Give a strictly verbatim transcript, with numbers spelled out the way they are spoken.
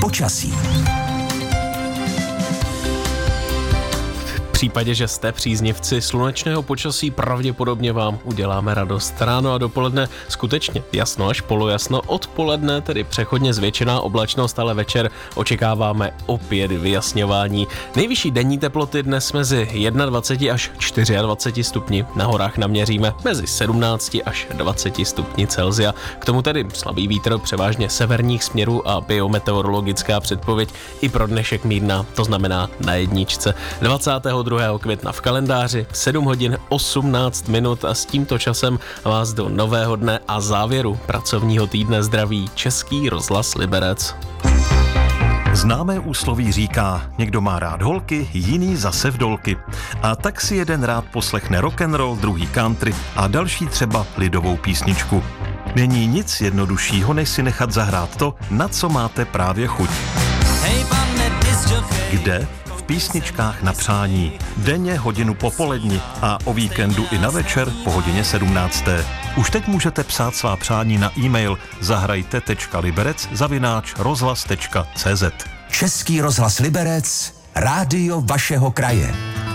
Počasí. V případě, že jste příznivci slunečného počasí, pravděpodobně vám uděláme radost. Ráno a dopoledne skutečně jasno až polojasno, odpoledne tedy přechodně zvětšená oblačnost, ale večer očekáváme opět vyjasňování. Nejvyšší denní teploty dnes mezi dvacet jedna až dvacet čtyři stupni, na horách naměříme mezi sedmnáct až dvacet stupni Celsia. K tomu tedy slabý vítr převážně severních směrů a biometeorologická předpověď i pro dnešek mírná, to znamená na jedničce. dvacátého druhého května v kalendáři, sedm hodin osmnáct minut a s tímto časem vás do nového dne a závěru pracovního týdne zdraví Český rozhlas Liberec. Známé úsloví říká, někdo má rád holky, jiný zase vdolky. A tak si jeden rád poslechne rock'n'roll, druhý country a další třeba lidovou písničku. Není nic jednoduššího, než si nechat zahrát to, na co máte právě chuť. Kde? V písničkách na přání. Denně hodinu popoledni a o víkendu i na večer po hodině sedmnácté. Už teď můžete psát svá přání na e-mail zahrajte tečka liberec zavináč rozhlas tečka cé zet. Český rozhlas Liberec, rádio vašeho kraje.